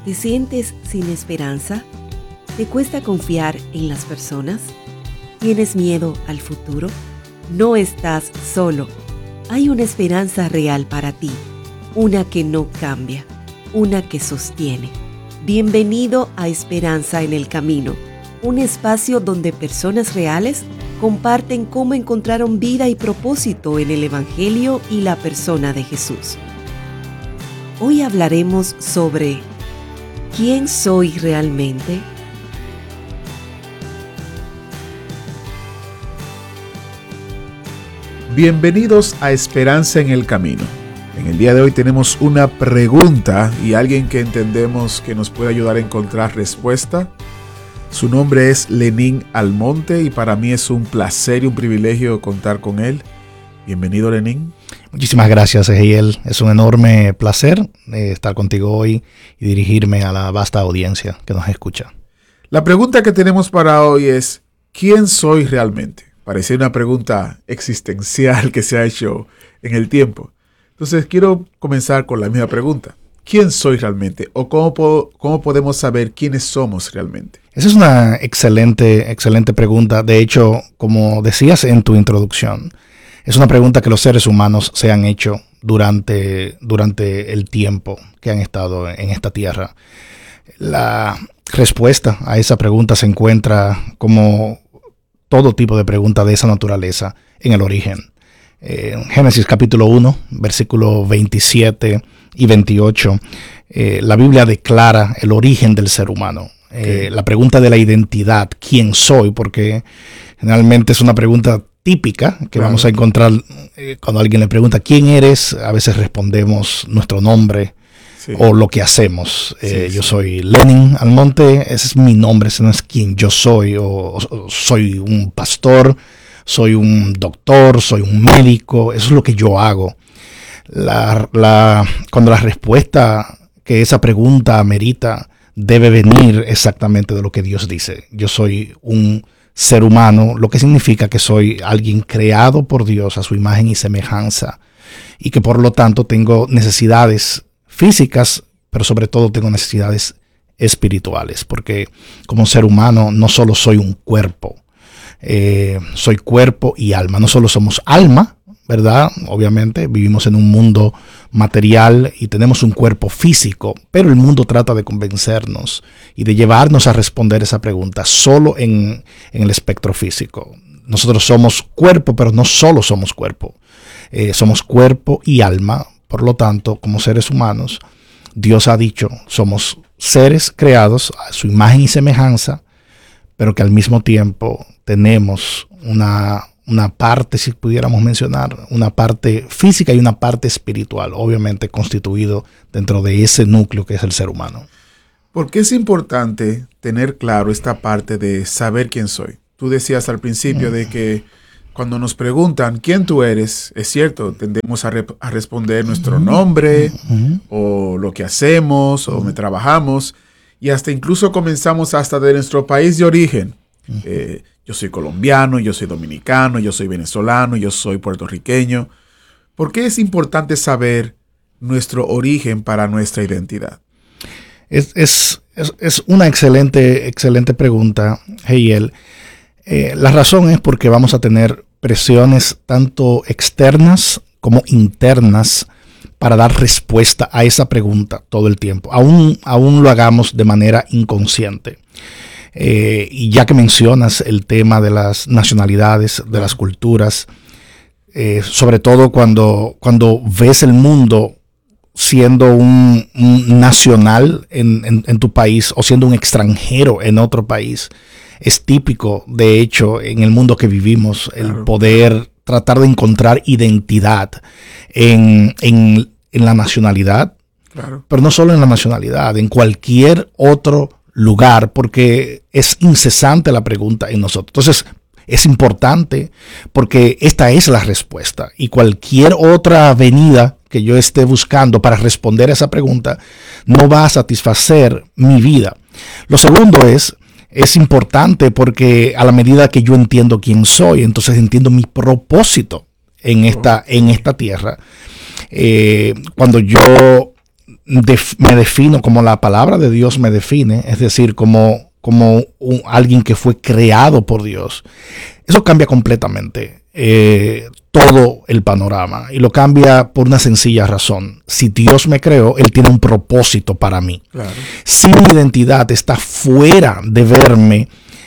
¿Te sientes sin esperanza? ¿Te cuesta confiar en las personas? ¿Tienes miedo al futuro? No estás solo. Hay una esperanza real para ti, una que no cambia, una que sostiene. Bienvenido a Esperanza en el Camino, un espacio donde personas reales comparten cómo encontraron vida y propósito en el Evangelio y la persona de Jesús. Hoy hablaremos sobre ¿quién soy realmente? Bienvenidos a Esperanza en el Camino. En el día de hoy tenemos una pregunta y alguien que entendemos que nos puede ayudar a encontrar respuesta. Su nombre es Lenín Almonte y para mí es un placer y un privilegio contar con él. Bienvenido, Lenín. Muchísimas gracias, Egiel. Es un enorme placer estar contigo hoy y dirigirme a la vasta audiencia que nos escucha. La pregunta que tenemos para hoy es ¿quién soy realmente? Parece una pregunta existencial que se ha hecho en el tiempo. Entonces quiero comenzar con la misma pregunta. ¿Quién soy realmente? ¿O cómo podemos saber quiénes somos realmente? Esa es una excelente pregunta. De hecho, como decías en tu introducción, es una pregunta que los seres humanos se han hecho durante el tiempo que han estado en esta tierra. La respuesta a esa pregunta se encuentra como todo tipo de pregunta de esa naturaleza en el origen. En Génesis capítulo 1, versículos 27 y 28, la Biblia declara el origen del ser humano. La pregunta de la identidad, ¿quién soy? Porque generalmente es una pregunta típica que vamos a encontrar cuando alguien le pregunta ¿quién eres? A veces respondemos nuestro nombre o lo que hacemos. Yo soy Lenín Almonte, ese es mi nombre, ese no es quién yo soy. O soy un pastor, soy un doctor, soy un médico, eso es lo que yo hago. Cuando la respuesta que esa pregunta amerita debe venir exactamente de lo que Dios dice. Yo soy un ser humano, lo que significa que soy alguien creado por Dios a su imagen y semejanza y que por lo tanto tengo necesidades físicas, pero sobre todo tengo necesidades espirituales, porque como ser humano no solo soy un cuerpo, soy cuerpo y alma. No solo somos alma, ¿verdad? Obviamente vivimos en un mundo material y tenemos un cuerpo físico, pero el mundo trata de convencernos y de llevarnos a responder esa pregunta solo en el espectro físico. Nosotros somos cuerpo, pero no solo somos cuerpo. Somos cuerpo y alma. Por lo tanto, como seres humanos, Dios ha dicho, somos seres creados a su imagen y semejanza, pero que al mismo tiempo tenemos una parte, si pudiéramos mencionar, una parte física y una parte espiritual, obviamente constituido dentro de ese núcleo que es el ser humano. ¿Por qué es importante tener claro esta parte de saber quién soy? Tú decías al principio de que cuando nos preguntan quién tú eres, es cierto, tendemos a responder nuestro nombre o lo que hacemos o donde trabajamos y hasta incluso comenzamos hasta de nuestro país de origen. Yo soy colombiano, yo soy dominicano, yo soy venezolano, yo soy puertorriqueño. ¿Por qué es importante saber nuestro origen para nuestra identidad? Es una excelente pregunta, Heiel. La razón es porque vamos a tener presiones tanto externas como internas para dar respuesta a esa pregunta todo el tiempo. Aún lo hagamos de manera inconsciente. Y ya que mencionas el tema de las nacionalidades, de las culturas, sobre todo cuando ves el mundo siendo un nacional en tu país o siendo un extranjero en otro país, es típico, de hecho, en el mundo que vivimos, el poder tratar de encontrar identidad en la nacionalidad, pero no solo en la nacionalidad, en cualquier otro lugar, porque es incesante la pregunta en nosotros. Entonces, es importante porque esta es la respuesta y cualquier otra avenida que yo esté buscando para responder a esa pregunta no va a satisfacer mi vida. Lo segundo es importante porque a la medida que yo entiendo quién soy, entonces entiendo mi propósito en esta tierra. Cuando yo me defino como la palabra de Dios me define, es decir, como alguien que fue creado por Dios, eso cambia completamente todo el panorama, y lo cambia por una sencilla razón. Si Dios me creó, Él tiene un propósito para mí. Claro. Si mi identidad está fuera de verme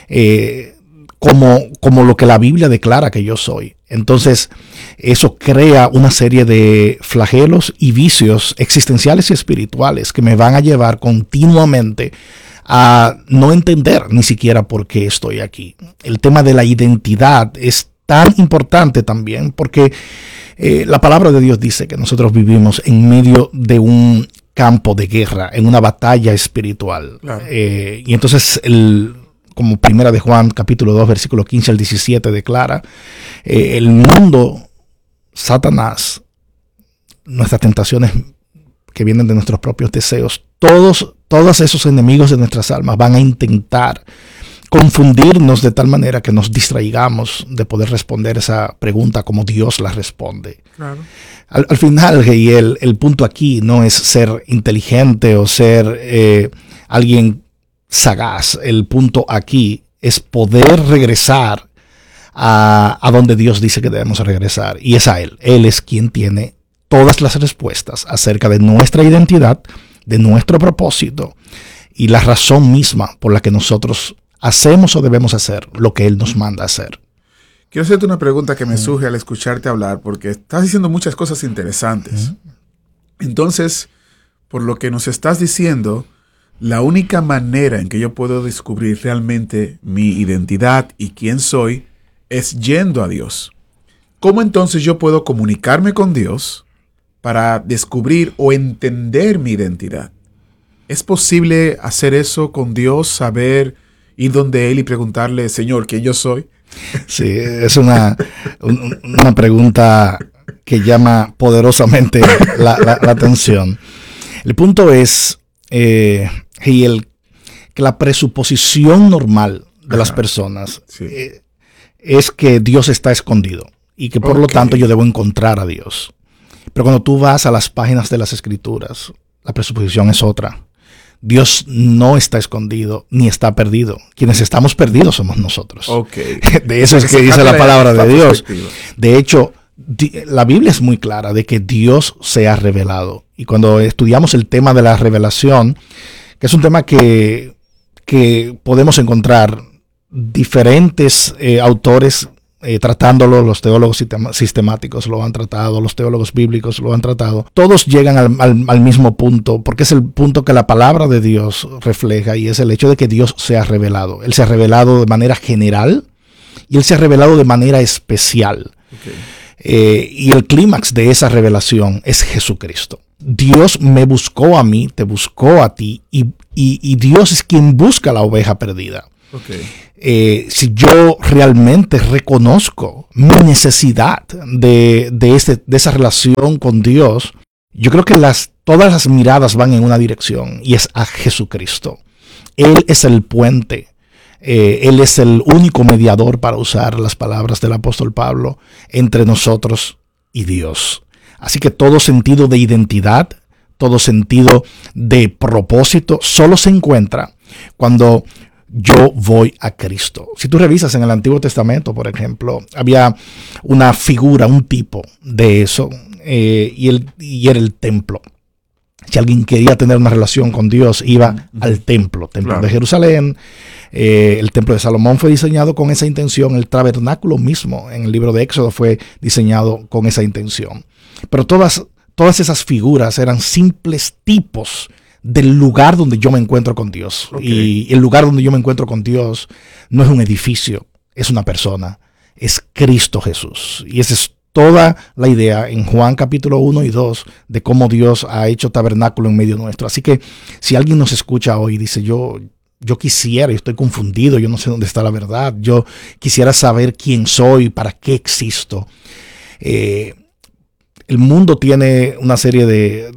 como lo que la Biblia declara que yo soy, entonces eso crea una serie de flagelos y vicios existenciales y espirituales que me van a llevar continuamente a no entender ni siquiera por qué estoy aquí. El tema de la identidad es tan importante también porque la palabra de Dios dice que nosotros vivimos en medio de un campo de guerra, en una batalla espiritual. Claro. Y entonces como primera de Juan, capítulo 2, versículo 15 al 17 declara, el mundo, Satanás, nuestras tentaciones que vienen de nuestros propios deseos, todos esos enemigos de nuestras almas van a intentar confundirnos de tal manera que nos distraigamos de poder responder esa pregunta como Dios la responde. Claro. Al final, el punto aquí no es ser inteligente o ser alguien sagaz. El punto aquí es poder regresar a donde Dios dice que debemos regresar, y es a Él. Él es quien tiene todas las respuestas acerca de nuestra identidad, de nuestro propósito y la razón misma por la que nosotros hacemos o debemos hacer lo que Él nos manda hacer. Quiero hacerte una pregunta que me surge al escucharte hablar, porque estás diciendo muchas cosas interesantes. Entonces, por lo que nos estás diciendo, la única manera en que yo puedo descubrir realmente mi identidad y quién soy es yendo a Dios. ¿Cómo entonces yo puedo comunicarme con Dios para descubrir o entender mi identidad? ¿Es posible hacer eso con Dios, saber, ir donde Él y preguntarle, Señor, ¿quién yo soy? Sí, es una pregunta que llama poderosamente la atención. El punto es que la presuposición normal de las personas es que Dios está escondido y que por lo tanto yo debo encontrar a Dios. Pero cuando tú vas a las páginas de las Escrituras, la presuposición es otra. Dios no está escondido ni está perdido. Quienes estamos perdidos somos nosotros. De eso es que dice la palabra de Dios. De hecho, la Biblia es muy clara de que Dios se ha revelado. Y cuando estudiamos el tema de la revelación, que es un tema que podemos encontrar diferentes autores tratándolo, los teólogos sistemáticos lo han tratado, los teólogos bíblicos lo han tratado. Todos llegan al mismo punto, porque es el punto que la palabra de Dios refleja, y es el hecho de que Dios se ha revelado. Él se ha revelado de manera general y Él se ha revelado de manera especial. Y el clímax de esa revelación es Jesucristo. Dios me buscó a mí, te buscó a ti, y Dios es quien busca la oveja perdida. Si yo realmente reconozco mi necesidad de esa relación con Dios, yo creo que todas las miradas van en una dirección, y es a Jesucristo. Él es el puente. Él es el único mediador, para usar las palabras del apóstol Pablo, entre nosotros y Dios. Así que todo sentido de identidad, todo sentido de propósito, solo se encuentra cuando yo voy a Cristo. Si tú revisas en el Antiguo Testamento, por ejemplo, había una figura, un tipo de eso, y era el templo. Si alguien quería tener una relación con Dios, iba al templo de Jerusalén. El templo de Salomón fue diseñado con esa intención. El tabernáculo mismo en el libro de Éxodo fue diseñado con esa intención. Pero todas esas figuras eran simples tipos del lugar donde yo me encuentro con Dios. Y el lugar donde yo me encuentro con Dios no es un edificio, es una persona, es Cristo Jesús. Y esa es toda la idea en Juan capítulo 1 y 2 de cómo Dios ha hecho tabernáculo en medio nuestro. Así que si alguien nos escucha hoy y dice, yo quisiera, yo estoy confundido, yo no sé dónde está la verdad, yo quisiera saber quién soy, para qué existo. El mundo tiene una serie de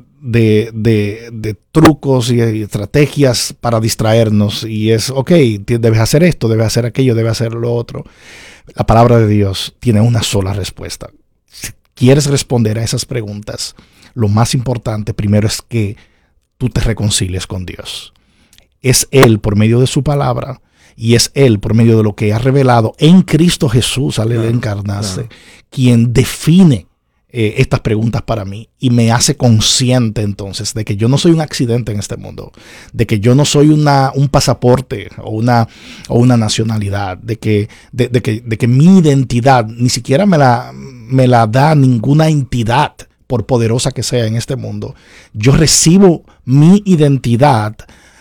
trucos y estrategias para distraernos, y es, debes hacer esto, debes hacer aquello, debes hacer lo otro. La palabra de Dios tiene una sola respuesta. Si quieres responder a esas preguntas, lo más importante primero es que tú te reconcilies con Dios. Es Él por medio de su palabra y es Él por medio de lo que ha revelado en Cristo Jesús al encarnarse, quien define estas preguntas para mí y me hace consciente entonces de que yo no soy un accidente en este mundo, de que yo no soy un pasaporte o una nacionalidad, de que mi identidad ni siquiera me la da ninguna entidad, por poderosa que sea en este mundo. Yo recibo mi identidad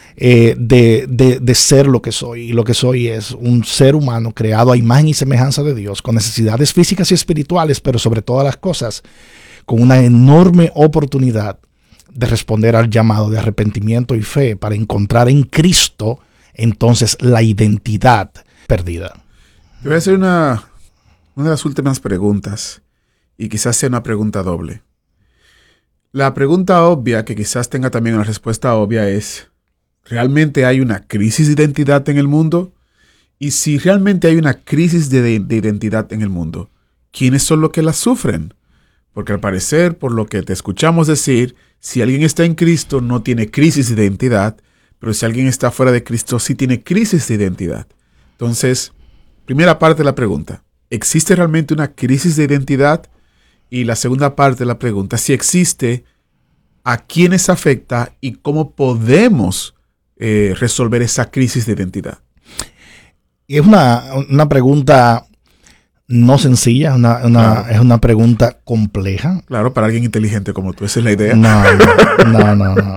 de ser lo que soy. Y lo que soy es un ser humano creado a imagen y semejanza de Dios, con necesidades físicas y espirituales, pero sobre todas las cosas, con una enorme oportunidad de responder al llamado de arrepentimiento y fe para encontrar en Cristo entonces la identidad perdida. Te voy a hacer una de las últimas preguntas, y quizás sea una pregunta doble. La pregunta obvia, que quizás tenga también una respuesta obvia, es: ¿realmente hay una crisis de identidad en el mundo? Y si realmente hay una crisis de identidad en el mundo, ¿quiénes son los que la sufren? Porque al parecer, por lo que te escuchamos decir, si alguien está en Cristo no tiene crisis de identidad, pero si alguien está fuera de Cristo sí tiene crisis de identidad. Entonces, primera parte de la pregunta: ¿existe realmente una crisis de identidad? Y la segunda parte de la pregunta: si existe, ¿a quiénes afecta y cómo podemos resolver esa crisis de identidad? Es una pregunta no sencilla, claro. Es una pregunta compleja. Claro, para alguien inteligente como tú, esa es la idea. No.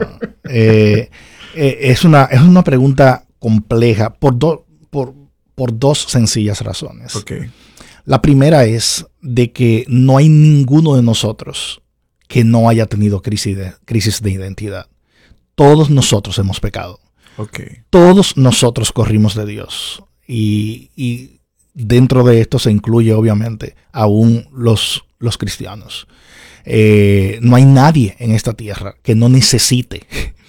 Es una pregunta compleja por dos sencillas razones. Okay. La primera es de que no hay ninguno de nosotros que no haya tenido crisis de identidad. Todos nosotros hemos pecado. Okay. Todos nosotros corrimos de Dios. Y dentro de esto se incluye obviamente aún los cristianos. No hay nadie en esta tierra que no necesite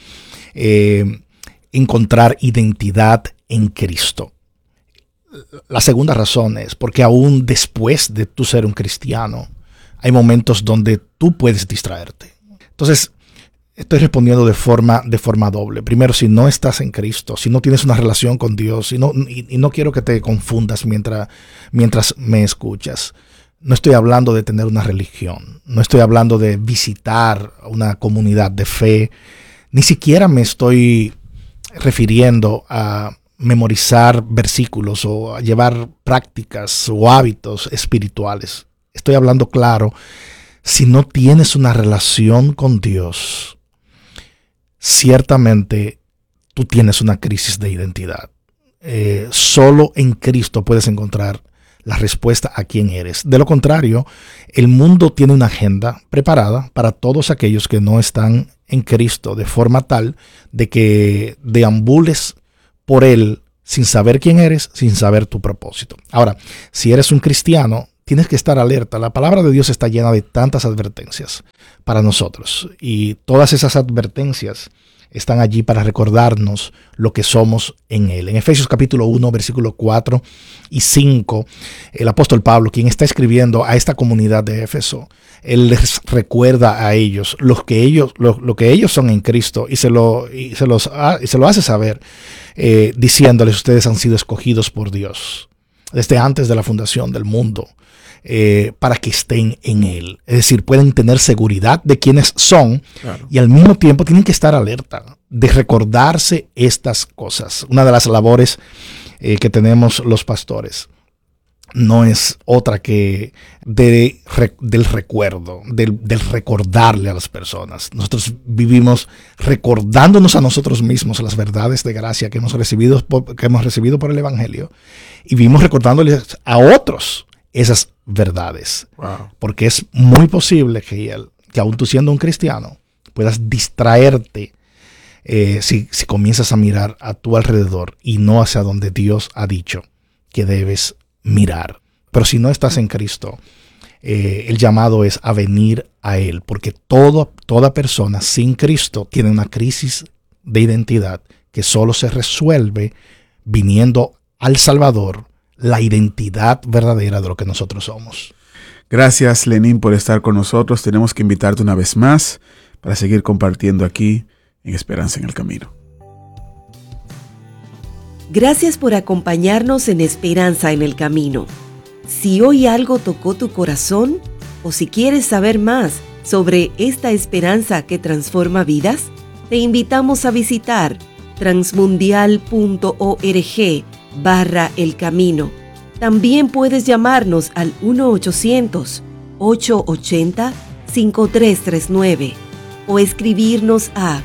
encontrar identidad en Cristo. La segunda razón es porque aún después de tú ser un cristiano, hay momentos donde tú puedes distraerte. Entonces, estoy respondiendo de forma doble. Primero, si no estás en Cristo, si no tienes una relación con Dios, y no quiero que te confundas mientras me escuchas. No estoy hablando de tener una religión, no estoy hablando de visitar una comunidad de fe, ni siquiera me estoy refiriendo a memorizar versículos o a llevar prácticas o hábitos espirituales. Estoy hablando claro, si no tienes una relación con Dios, ciertamente tú tienes una crisis de identidad. Solo en Cristo puedes encontrar la respuesta a quién eres. De lo contrario, el mundo tiene una agenda preparada para todos aquellos que no están en Cristo, de forma tal de que deambules por él sin saber quién eres, sin saber tu propósito. Ahora, si eres un cristiano, tienes que estar alerta. La palabra de Dios está llena de tantas advertencias para nosotros, y todas esas advertencias están allí para recordarnos lo que somos en Él. En Efesios capítulo 1, versículos 4 y 5, el apóstol Pablo, quien está escribiendo a esta comunidad de Éfeso, él les recuerda a ellos lo que ellos son en Cristo, y se lo hace saber, diciéndoles: ustedes han sido escogidos por Dios desde antes de la fundación del mundo, para que estén en Él. Es decir, pueden tener seguridad de quiénes son, claro, y al mismo tiempo tienen que estar alerta de recordarse estas cosas. Una de las labores que tenemos los pastores no es otra que del recuerdo, del recordarle a las personas. Nosotros vivimos recordándonos a nosotros mismos las verdades de gracia que hemos recibido por el Evangelio, y vivimos recordándoles a otros esas verdades. Wow. Porque es muy posible que aún tú siendo un cristiano puedas distraerte si comienzas a mirar a tu alrededor y no hacia donde Dios ha dicho que debes mirar. Pero si no estás en Cristo, el llamado es a venir a Él, porque toda persona sin Cristo tiene una crisis de identidad que solo se resuelve viniendo al Salvador, la identidad verdadera de lo que nosotros somos. Gracias, Lenín, por estar con nosotros. Tenemos que invitarte una vez más para seguir compartiendo aquí en Esperanza en el Camino. Gracias por acompañarnos en Esperanza en el Camino. Si hoy algo tocó tu corazón o si quieres saber más sobre esta esperanza que transforma vidas, te invitamos a visitar transmundial.org/El Camino. También puedes llamarnos al 1-800-880-5339 o escribirnos a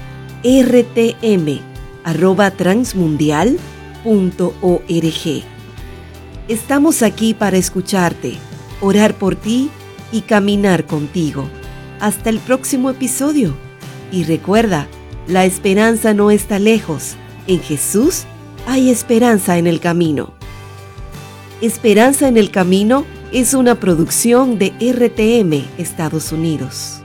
rtm@transmundial.org. Estamos aquí para escucharte, orar por ti y caminar contigo. Hasta el próximo episodio. Y recuerda, la esperanza no está lejos. En Jesús hay esperanza en el camino. Esperanza en el Camino es una producción de RTM Estados Unidos.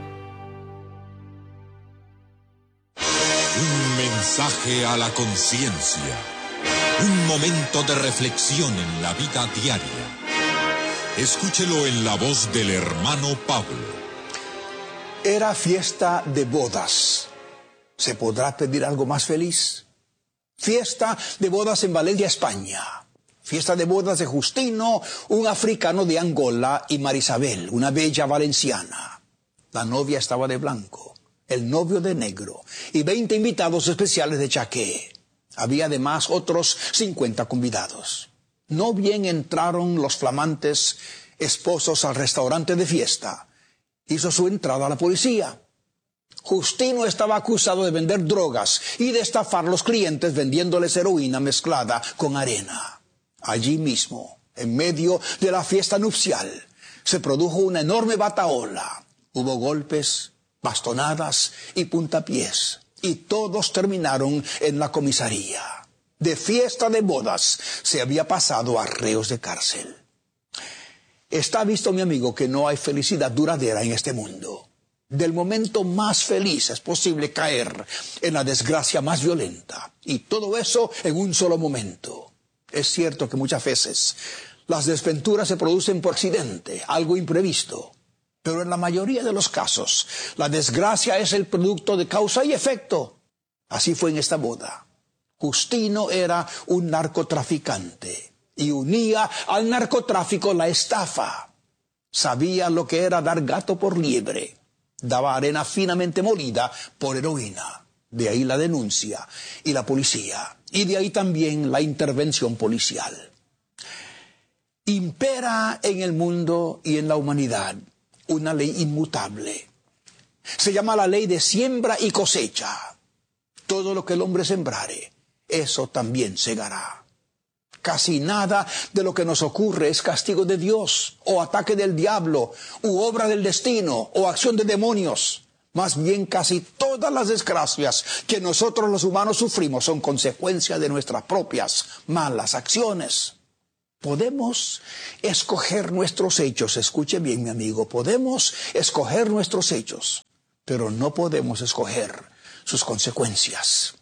Un mensaje a la conciencia. Un momento de reflexión en la vida diaria. Escúchelo en la voz del hermano Pablo. Era fiesta de bodas. ¿Se podrá pedir algo más feliz? Fiesta de bodas en Valencia, España. Fiesta de bodas de Justino, un africano de Angola, y Marisabel, una bella valenciana. La novia estaba de blanco, el novio de negro, y 20 invitados especiales de chaqué. Había además otros 50 convidados. No bien entraron los flamantes esposos al restaurante de fiesta, hizo su entrada la policía. Justino estaba acusado de vender drogas y de estafar a los clientes vendiéndoles heroína mezclada con arena. Allí mismo, en medio de la fiesta nupcial, se produjo una enorme batahola. Hubo golpes, bastonadas y puntapiés, y todos terminaron en la comisaría. De fiesta de bodas se había pasado a reos de cárcel. Está visto, mi amigo, que no hay felicidad duradera en este mundo. Del momento más feliz es posible caer en la desgracia más violenta, y todo eso en un solo momento. Es cierto que muchas veces las desventuras se producen por accidente, algo imprevisto. Pero en la mayoría de los casos, la desgracia es el producto de causa y efecto. Así fue en esta boda. Justino era un narcotraficante y unía al narcotráfico la estafa. Sabía lo que era dar gato por liebre. Daba arena finamente molida por heroína. De ahí la denuncia y la policía. Y de ahí también la intervención policial. Impera en el mundo y en la humanidad una ley inmutable. Se llama la ley de siembra y cosecha. Todo lo que el hombre sembrare, eso también segará. Casi nada de lo que nos ocurre es castigo de Dios, o ataque del diablo, u obra del destino, o acción de demonios. Más bien, casi todas las desgracias que nosotros los humanos sufrimos son consecuencia de nuestras propias malas acciones. Podemos escoger nuestros hechos, escuche bien, mi amigo, podemos escoger nuestros hechos, pero no podemos escoger sus consecuencias.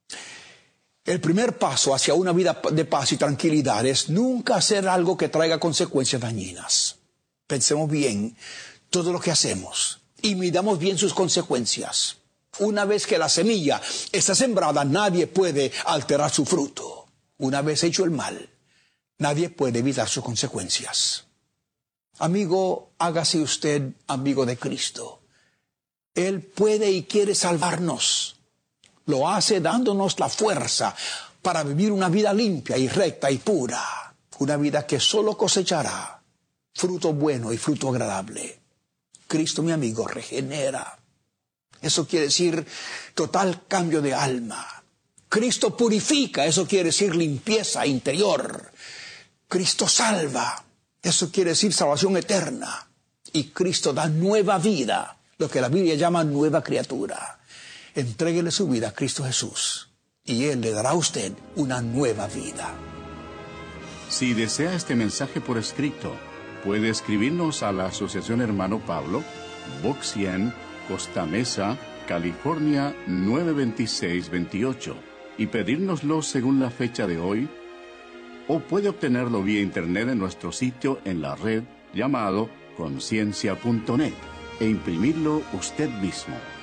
El primer paso hacia una vida de paz y tranquilidad es nunca hacer algo que traiga consecuencias dañinas. Pensemos bien todo lo que hacemos y midamos bien sus consecuencias. Una vez que la semilla está sembrada, nadie puede alterar su fruto. Una vez hecho el mal, nadie puede evitar sus consecuencias. Amigo, hágase usted amigo de Cristo. Él puede y quiere salvarnos. Lo hace dándonos la fuerza para vivir una vida limpia y recta y pura. Una vida que solo cosechará fruto bueno y fruto agradable. Cristo, mi amigo, regenera. Eso quiere decir total cambio de alma. Cristo purifica, eso quiere decir limpieza interior. Cristo salva, eso quiere decir salvación eterna. Y Cristo da nueva vida, lo que la Biblia llama nueva criatura. Entréguele su vida a Cristo Jesús y Él le dará a usted una nueva vida. Si desea este mensaje por escrito, puede escribirnos a la Asociación Hermano Pablo, Box 100, Costa Mesa, California 92628 y pedírnoslo según la fecha de hoy, o puede obtenerlo vía internet en nuestro sitio en la red llamado conciencia.net e imprimirlo usted mismo.